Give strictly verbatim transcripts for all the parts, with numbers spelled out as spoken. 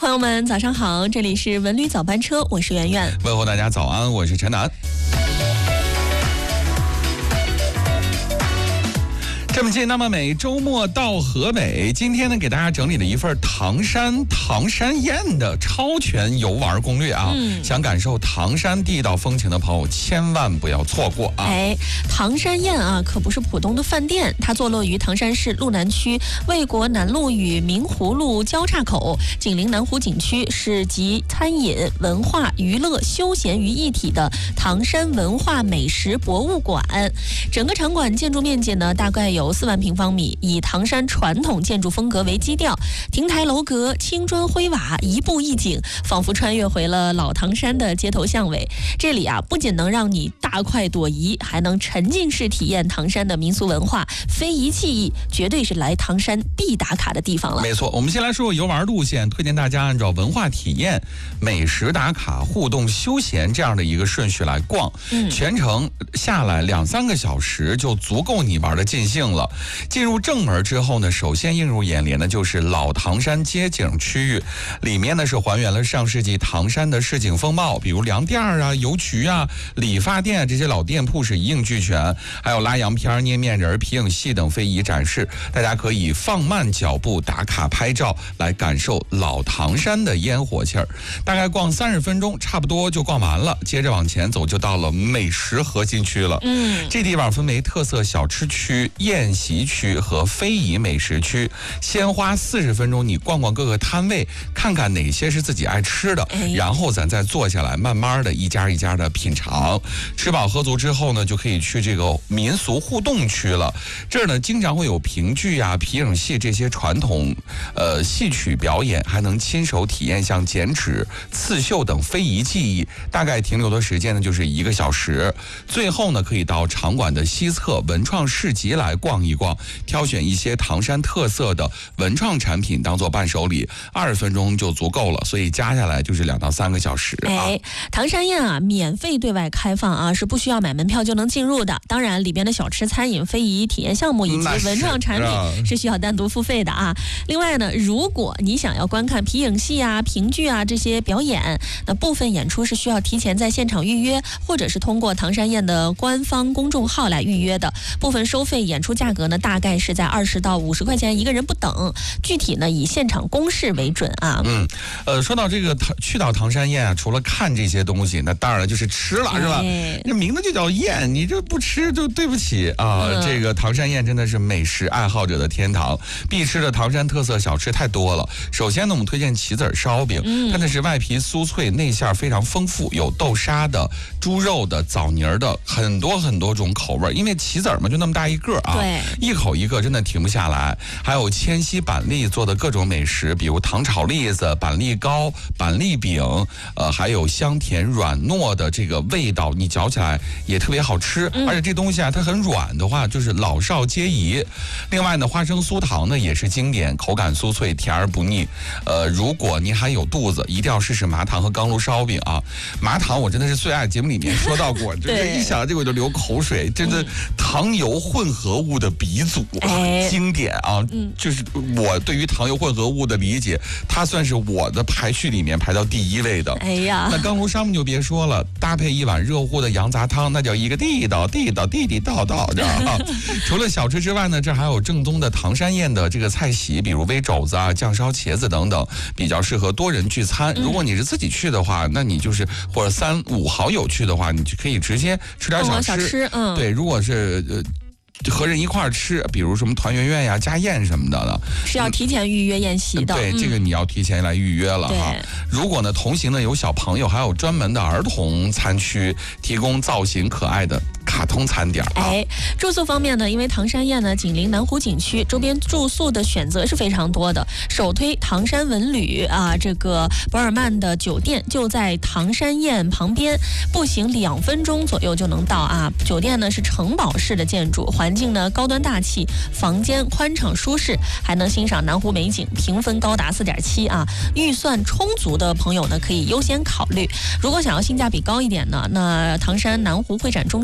朋友们早上好，这里是文旅早班车，我是圆圆。 问候大家早安，我是陈楠。这么近那么美，周末到河北。今天呢，给大家整理了一份唐山唐山宴的超全游玩攻略啊！嗯、想感受唐山地道风情的朋友，千万不要错过啊！ 哎，唐山宴啊，可不是普通的饭店，它坐落于唐山市路南区魏国南路与明湖路交叉口，紧邻南湖景区，是集餐饮、文化、娱乐、休闲于一体的唐山文化美食博物馆。整个场馆建筑面积呢，大概有四万平方米，以唐山传统建筑风格为基调，亭台楼阁、青砖灰瓦，一步一景，仿佛穿越回了老唐山的街头巷尾。这里啊，不仅能让你大快朵颐，还能沉浸式体验唐山的民俗文化，非遗技艺，绝对是来唐山必打卡的地方了。 没错，我们先来说说游玩路线，推荐大家按照文化体验、美食打卡、互动休闲这样的一个顺序来逛，嗯、全程下来两三个小时就足够你玩的尽兴了。进入正门之后呢，首先映入眼帘的就是老唐山街景区域，里面呢是还原了上世纪唐山的市井风貌，比如粮店啊、邮局啊、理发店啊，这些老店铺是一应俱全，还有拉洋片、捏面人、皮影戏等非遗展示，大家可以放慢脚步打卡拍照，来感受老唐山的烟火气儿。大概逛三十分钟，差不多就逛完了，接着往前走就到了美食核心区了。嗯，这地方分为特色小吃区、宴席区和非遗美食区，先花四十分钟你逛逛各个摊位，看看哪些是自己爱吃的，哎、然后咱再坐下来慢慢的一家一家的品尝。吃饱喝足之后呢，就可以去这个民俗互动区了。这儿呢经常会有评剧啊、皮影戏这些传统呃戏曲表演，还能亲手体验像剪纸、刺绣等非遗技艺。大概停留的时间呢就是一个小时。最后呢可以到场馆的西侧文创市集来逛一逛，挑选一些唐山特色的文创产品当做伴手礼，二十分钟就足够了，所以加下来就是两到三个小时、啊。 哎，唐山宴啊，免费对外开放啊，是不需要买门票就能进入的。当然，里边的小吃、餐饮、非遗体验项目以及文创产品是需要单独付费的啊。另外呢，如果你想要观看皮影戏啊、评剧啊这些表演，那部分演出是需要提前在现场预约，或者是通过唐山宴的官方公众号来预约的。部分收费演出价格呢，大概是在二十到五十块钱一个人不等，具体呢以现场公示为准啊。嗯， 呃，说到这个去到唐山宴啊，除了看这些东西，那当然就是吃了，是吧？这名字就叫宴，你这不吃就对不起啊。嗯、这个唐山宴真的是美食爱好者的天堂，必吃的唐山特色小吃太多了。首先呢，我们推荐棋子烧饼，嗯、它那是外皮酥脆，内馅非常丰富，有豆沙的、猪肉的、枣泥的，很多很多种口味。因为棋子嘛，就那么大一个啊， 对， 一口一个真的停不下来。还有千禧板栗做的各种美食，比如糖炒栗子、板栗糕、板栗饼，呃，还有香甜软糯的这个味道，你嚼起来也特别好吃。嗯、而且这东西啊，它很软的话，就是老少皆宜。另外呢，花生酥糖呢也是经典，口感酥脆，甜而不腻。呃，如果您还有肚子，一定要试试麻糖和钢炉烧饼啊。麻糖我真的是最爱，节目里面说到过，就是一想到这个我就流口水，真的糖油混合物的鼻祖，哎、经典啊！嗯、就是我对于糖油混合物的理解，它算是我的排序里面排到第一位的。 哎呀， 那钢炉烧饼就别说了，搭配一碗热乎的羊杂汤，那叫一个地道地道地地道道，知道吗？除了小吃之外呢，这还有正宗的唐山宴的这个菜席，比如煨肘子啊、酱烧茄子等等，比较适合多人聚餐。嗯、如果你是自己去的话，那你就是或者三五好友去的话，你就可以直接吃点小吃。 小吃，嗯， 对，如果是呃。和人一块儿吃，比如什么团圆宴呀、家宴什么的呢， 是要提前预约宴席的。 对， 嗯、 这个你要提前来预约了哈。如果呢同行呢有小朋友，还有专门的儿童餐区，提供造型可爱的卡通餐点、啊。 哎，住宿方面呢，因为唐山宴呢紧邻南湖景区，周边住宿的选择是非常多的。首推唐山文旅啊，这个博尔曼的酒店就在唐山宴旁边，步行两分钟左右就能到啊。酒店呢是城堡式的建筑，环境呢高端大气，房间宽敞舒适，还能欣赏南湖美景，评分高达四点七啊。预算充足的朋友呢可以优先考虑。如果想要性价比高一点呢，那唐山南湖会展中心酒店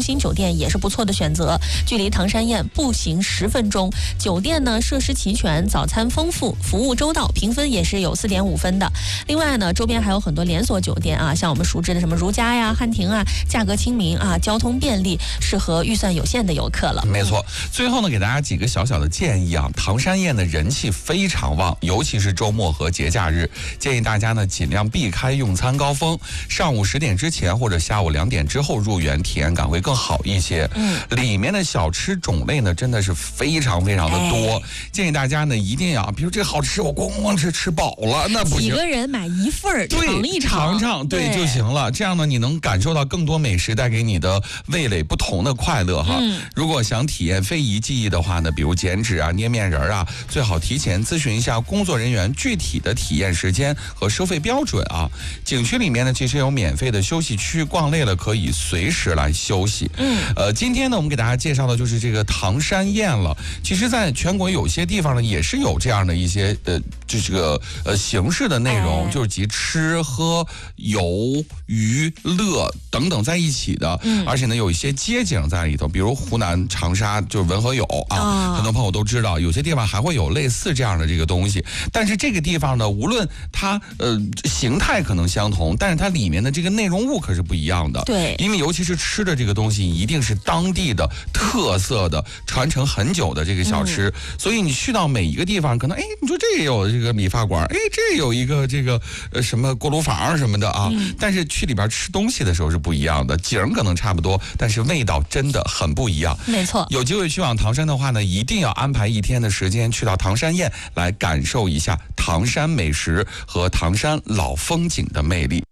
店也是不错的选择。距离唐山宴步行十分钟，酒店呢设施齐全，早餐丰富，服务周到，评分也是有四点五分的。另外呢，周边还有很多连锁酒店啊，像我们熟知的什么如家呀、汉庭啊，价格亲民啊，交通便利，适合预算有限的游客了。 没错。最后呢，给大家几个小小的建议啊，唐山宴的人气非常旺，尤其是周末和节假日，建议大家呢尽量避开用餐高峰，上午十点之前或者下午两点之后入园，体验感会更好一些。嗯，里面的小吃种类呢真的是非常非常的多，哎、建议大家呢一定要，比如这个好吃，我咣咣吃吃饱了，那不行， 几个人买一份儿，尝一尝，尝尝对就行了。这样呢，你能感受到更多美食带给你的味蕾不同的快乐哈。嗯、如果想体验非遗技艺的话呢，比如剪纸啊、捏面人啊，最好提前咨询一下工作人员具体的体验时间和收费标准啊。景区里面呢，其实有免费的休息区，逛累了可以随时来休息。嗯，呃，今天呢，我们给大家介绍的就是这个唐山宴了。其实，在全国有些地方呢，也是有这样的一些呃，就这个呃形式的内容，哎、就是集吃喝游娱乐等等在一起的。嗯，而且呢，有一些街景在里头，比如湖南长沙就是文和友啊，哦、很多朋友都知道，有些地方还会有类似这样的这个东西。但是这个地方呢，无论它呃形态可能相同，但是它里面的这个内容物可是不一样的。 对， 因为尤其是吃的这个东西，一定是当地的特色的、传承很久的这个小吃，嗯、所以你去到每一个地方，可能哎，你说这也有这个理发馆，哎，这有一个这个呃什么锅炉房什么的啊，嗯、但是去里边吃东西的时候是不一样的，景可能差不多，但是味道真的很不一样。 没错， 有机会去往唐山的话呢，一定要安排一天的时间去到唐山宴，来感受一下唐山美食和唐山老风景的魅力。